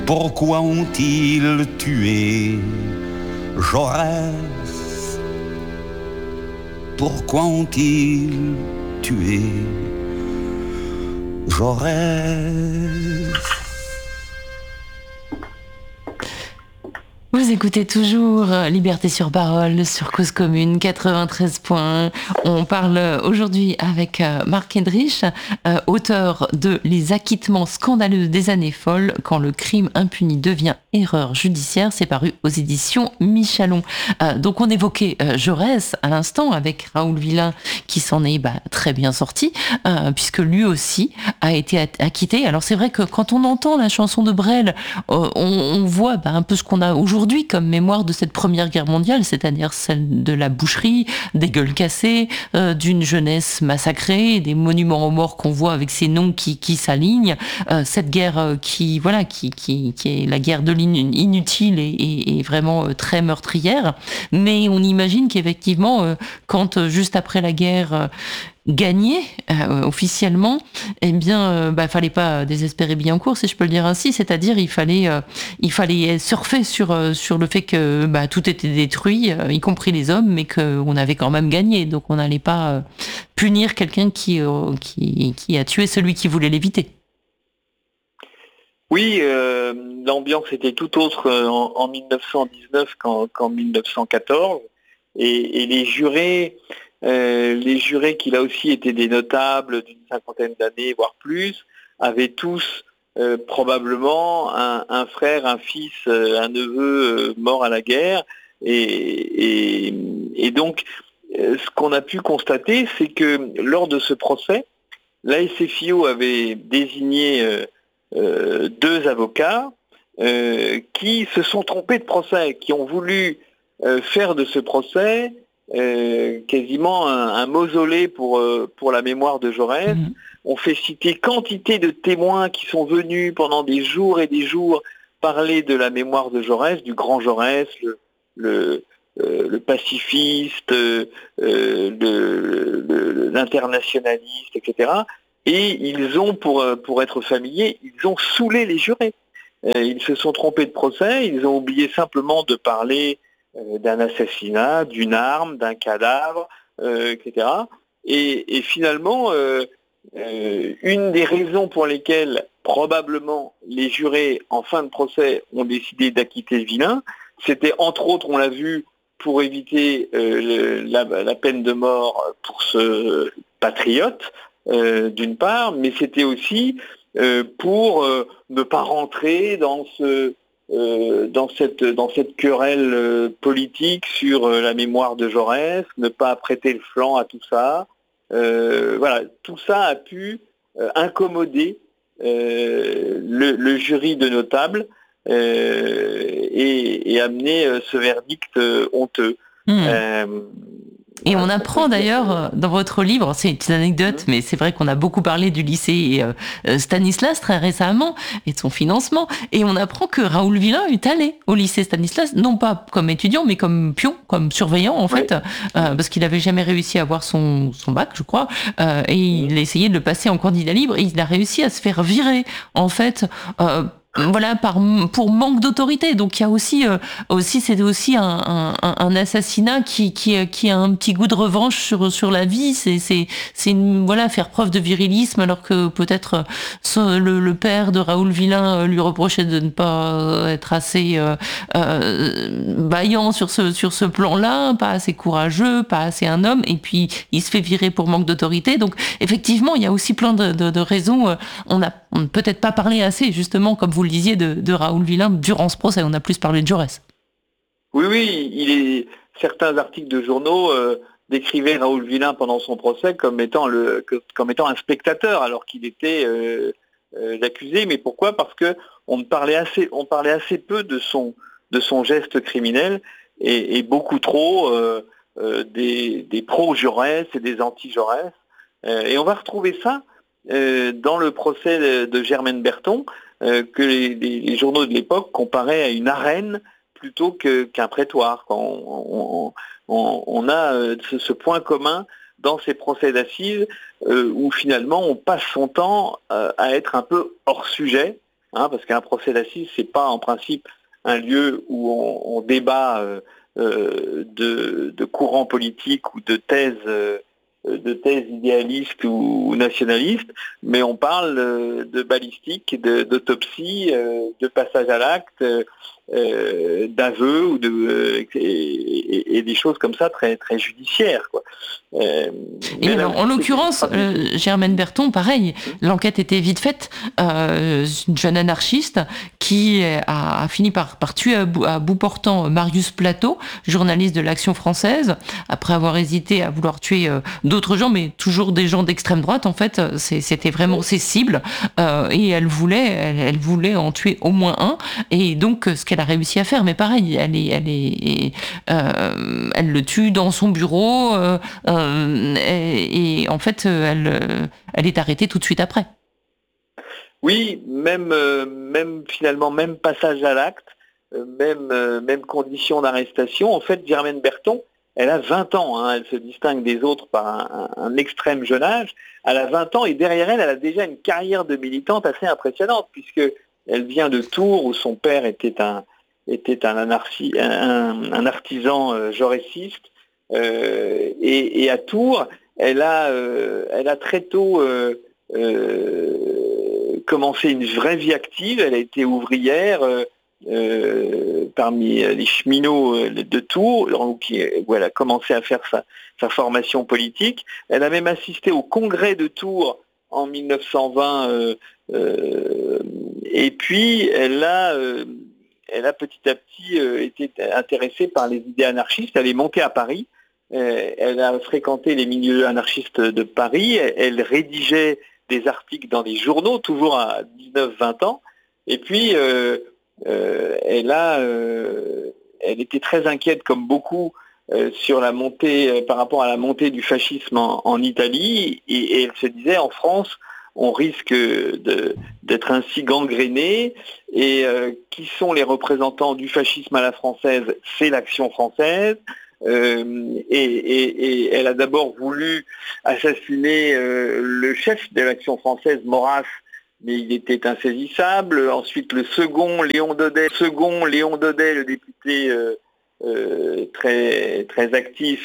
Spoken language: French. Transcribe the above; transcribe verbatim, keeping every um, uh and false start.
Pourquoi ont-ils tué Jaurès? Pourquoi ont-ils tué Jaurès? Vous écoutez toujours Liberté sur parole sur Cause Commune quatre-vingt-treize point un. On parle aujourd'hui avec Marc Hedrich, euh, auteur de Les acquittements scandaleux des années folles, quand le crime impuni devient erreur judiciaire. C'est paru aux éditions Michalon. Euh, donc on évoquait euh, Jaurès à l'instant avec Raoul Villain qui s'en est bah, très bien sorti, euh, puisque lui aussi a été acquitté. Alors c'est vrai que quand on entend la chanson de Brel, euh, on, on voit bah, un peu ce qu'on a aujourd'hui comme mémoire de cette première guerre mondiale, c'est-à-dire celle de la boucherie, des gueules cassées, euh, d'une jeunesse massacrée, des monuments aux morts qu'on voit avec ces noms qui, qui s'alignent, euh, cette guerre euh, qui, voilà, qui, qui, qui est la guerre de l'inutile et, et, et vraiment euh, très meurtrière. Mais on imagine qu'effectivement, euh, quand euh, juste après la guerre, euh, gagné euh, officiellement, eh bien, euh, bah, fallait pas désespérer Billancourt, si je peux le dire ainsi. C'est-à-dire, il fallait, euh, il fallait surfer sur euh, sur le fait que bah, tout était détruit, euh, y compris les hommes, mais qu'on avait quand même gagné. Donc, on n'allait pas euh, punir quelqu'un qui, euh, qui qui a tué celui qui voulait l'éviter. Oui, euh, l'ambiance était tout autre en, en mille neuf cent dix-neuf qu'en, qu'en mille neuf cent quatorze, et, et les jurés. Euh, les jurés, qui là aussi étaient des notables d'une cinquantaine d'années, voire plus, avaient tous euh, probablement un, un frère, un fils, euh, un neveu euh, mort à la guerre. Et, et, et donc, euh, ce qu'on a pu constater, c'est que lors de ce procès, l'A S F I O avait désigné euh, euh, deux avocats euh, qui se sont trompés de procès, qui ont voulu euh, faire de ce procès Euh, quasiment un, un mausolée pour, euh, pour la mémoire de Jaurès. Mmh. On fait citer quantité de témoins qui sont venus pendant des jours et des jours parler de la mémoire de Jaurès, du grand Jaurès, le, le, euh, le pacifiste, euh, le, le, l'internationaliste, et cetera. Et ils ont, pour, pour être familiers, ils ont saoulé les jurés. Euh, ils se sont trompés de procès, ils ont oublié simplement de parler d'un assassinat, d'une arme, d'un cadavre, euh, et cetera. Et, et finalement, euh, euh, une des raisons pour lesquelles probablement les jurés en fin de procès ont décidé d'acquitter Villain, c'était entre autres, on l'a vu, pour éviter euh, le, la, la peine de mort pour ce patriote, euh, d'une part, mais c'était aussi euh, pour euh, ne pas rentrer dans ce Euh, dans cette dans cette querelle euh, politique sur euh, la mémoire de Jaurès, ne pas prêter le flanc à tout ça. Euh, voilà, tout ça a pu euh, incommoder euh, le, le jury de notables euh, et, et amener euh, ce verdict euh, honteux. Mmh. Euh, Et on apprend d'ailleurs dans votre livre, c'est une petite anecdote, mmh. mais c'est vrai qu'on a beaucoup parlé du lycée euh, Stanislas très récemment et de son financement. Et on apprend que Raoul Villain est allé au lycée Stanislas, non pas comme étudiant, mais comme pion, comme surveillant en fait, oui. euh, parce qu'il n'avait jamais réussi à avoir son, son bac, je crois, euh, et il a essayé de le passer en candidat libre, et il a réussi à se faire virer en fait. Euh, Voilà, par, pour manque d'autorité. Donc il y a aussi, euh, aussi c'est aussi un, un, un assassinat qui, qui, qui a un petit goût de revanche sur, sur la vie. C'est, c'est, c'est une, voilà, faire preuve de virilisme, alors que peut-être euh, le, le père de Raoul Villain lui reprochait de ne pas être assez euh, euh, vaillant sur ce, sur ce plan-là, pas assez courageux, pas assez un homme. Et puis il se fait virer pour manque d'autorité. Donc effectivement, il y a aussi plein de, de, de raisons. On n'a peut-être pas parlé assez, justement, comme vous le disiez, de, de Raoul Villain durant ce procès. On a plus parlé de Jaurès. Oui, oui, il est, certains articles de journaux euh, décrivaient Raoul Villain pendant son procès comme étant, le, comme étant un spectateur, alors qu'il était euh, euh, l'accusé. Mais pourquoi ? Parce qu'on parlait assez, on parlait assez peu de son, de son geste criminel et, et beaucoup trop euh, euh, des, des pro-Jaurès et des anti-Jaurès. Euh, et on va retrouver ça euh, dans le procès de, de Germaine Berton, euh, que les, les, les journaux de l'époque comparaient à une arène plutôt que, qu'un prétoire. On, on, on a euh, ce, ce point commun dans ces procès d'assises euh, où finalement on passe son temps euh, à être un peu hors sujet hein, parce qu'un procès d'assises, c'est pas en principe un lieu où on, on débat euh, euh, de, de courants politiques ou de thèses, euh, de thèses idéalistes ou nationalistes, mais on parle euh, de balistique, de, d'autopsie, euh, de passage à l'acte, euh, d'aveux ou de euh, et, et, et des choses comme ça très très judiciaires, quoi. Euh, Et alors, en l'occurrence, euh, Germaine Berton, pareil, l'enquête était vite faite. Euh, une jeune anarchiste qui a, a fini par, par tuer à bout, à bout portant Marius Plateau, journaliste de l'Action française, après avoir hésité à vouloir tuer euh, d'autres gens, mais toujours des gens d'extrême droite. En fait, c'est, c'était vraiment ses cibles. Euh, et elle voulait, elle, elle voulait en tuer au moins un. Et donc, ce qu'elle a réussi à faire, mais pareil, elle est, elle est, euh, elle le tue dans son bureau. Euh, euh, et, et en fait, elle, elle est arrêtée tout de suite après. Oui, même, euh, même finalement, même passage à l'acte, euh, même, euh, même condition d'arrestation. En fait, Germaine Berton, elle a vingt ans, hein, elle se distingue des autres par un, un, un extrême jeune âge. Elle a vingt ans et derrière elle, elle a déjà une carrière de militante assez impressionnante, puisque elle vient de Tours, où son père était un, était un, anarchi, un, un artisan euh, jaurésiste. Euh, et, et à Tours, elle a, euh, elle a très tôt euh, euh, commencé une vraie vie active. Elle a été ouvrière euh, euh, parmi les cheminots de Tours, qui, où elle a commencé à faire sa, sa formation politique. Elle a même assisté au congrès de Tours en mille neuf cent vingt. Euh, euh, et puis, elle a... Euh, elle a petit à petit euh, été intéressée par les idées anarchistes. Elle est montée à Paris. Euh, elle a fréquenté les milieux anarchistes de Paris. Elle, elle rédigeait des articles dans des journaux, toujours à dix-neuf vingt ans. Et puis, euh, euh, elle, a, euh, elle était très inquiète, comme beaucoup, euh, sur la montée, euh, par rapport à la montée du fascisme en, en Italie. Et, et elle se disait, en France, on risque de, d'être ainsi gangréné, et euh, qui sont les représentants du fascisme à la française? C'est l'Action française, euh, et, et, et elle a d'abord voulu assassiner euh, le chef de l'Action française, Maurras, mais il était insaisissable. Ensuite, le second, Léon Daudet, second, Léon Daudet, le député euh, euh, très, très actif,